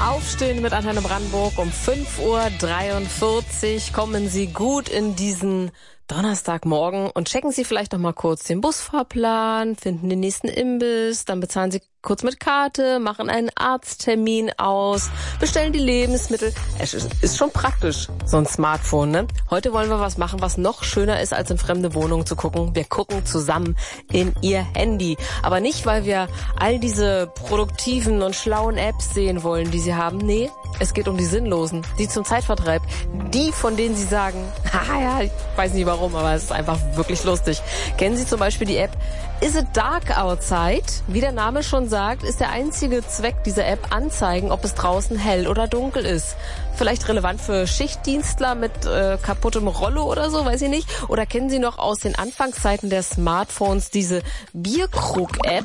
Aufstehen mit Antenne Brandenburg um 5:43 Uhr. Kommen Sie gut in diesen Donnerstagmorgen und checken Sie vielleicht noch mal kurz den Busfahrplan, finden den nächsten Imbiss, dann bezahlen Sie kurz mit Karte, machen einen Arzttermin aus, bestellen die Lebensmittel. Es ist schon praktisch, so ein Smartphone, ne? Heute wollen wir was machen, was noch schöner ist, als in fremde Wohnungen zu gucken. Wir gucken zusammen in Ihr Handy. Aber nicht, weil wir all diese produktiven und schlauen Apps sehen wollen, die Sie haben. Nee, es geht um die sinnlosen, die zum Zeitvertreib. Die, von denen Sie sagen, haha, ja, ich weiß nicht warum, aber es ist einfach wirklich lustig. Kennen Sie zum Beispiel die App Is It Dark Outside? Wie der Name schon sagt, ist der einzige Zweck dieser App anzeigen, ob es draußen hell oder dunkel ist. Vielleicht relevant für Schichtdienstler mit kaputtem Rollo oder so, weiß ich nicht. Oder kennen Sie noch aus den Anfangszeiten der Smartphones diese Bierkrug-App?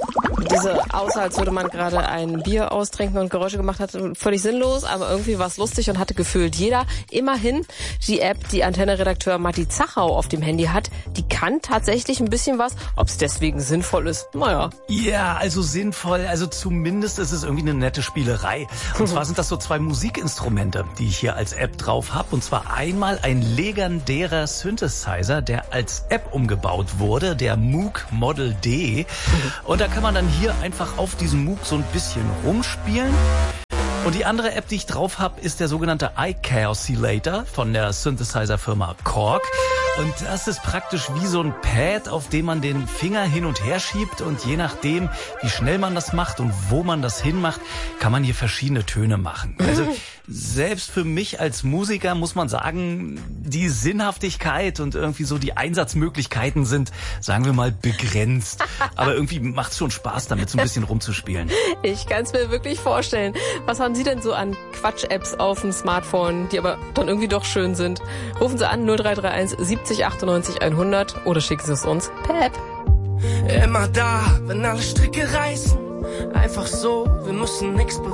Diese aussah, als würde man gerade ein Bier austrinken und Geräusche gemacht hat. Völlig sinnlos, aber irgendwie war es lustig und hatte gefühlt jeder. Immerhin, die App, die Antenne-Redakteur Matti Zachau auf dem Handy hat, die kann tatsächlich ein bisschen was. Ob es deswegen sinnvoll ist, naja. Ja, also sinnvoll, also zumindest ist es irgendwie eine nette Spielerei. Und zwar sind das so zwei Musikinstrumente, die ich hier als App drauf habe. Und zwar einmal ein legendärer Synthesizer, der als App umgebaut wurde, der Moog Model D. Und da kann man dann hier einfach auf diesem Moog so ein bisschen rumspielen. Und die andere App, die ich drauf habe, ist der sogenannte iCalculator von der Synthesizer-Firma Korg. Und das ist praktisch wie so ein Pad, auf dem man den Finger hin und her schiebt. Und je nachdem, wie schnell man das macht und wo man das hinmacht, kann man hier verschiedene Töne machen. Also selbst für mich als Musiker muss man sagen, die Sinnhaftigkeit und irgendwie so die Einsatzmöglichkeiten sind, sagen wir mal, begrenzt. Aber irgendwie macht's schon Spaß, damit so ein bisschen rumzuspielen. Ich kann's mir wirklich vorstellen. Was haben Sie denn so an Quatsch-Apps auf dem Smartphone, die aber dann irgendwie doch schön sind? Rufen Sie an 0331 70 98 100 oder schicken Sie es uns per App. Immer da, wenn alle Stricke reißen. Einfach so, wir müssen nichts